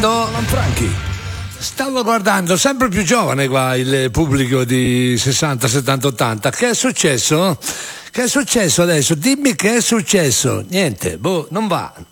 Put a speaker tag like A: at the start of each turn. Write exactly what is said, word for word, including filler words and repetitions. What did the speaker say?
A: guardando
B: Franchi.
A: Stavo guardando sempre più giovane qua il pubblico di sessanta, settanta, ottanta. Che è successo? Che è successo adesso? Dimmi che è successo. Niente, boh, non va.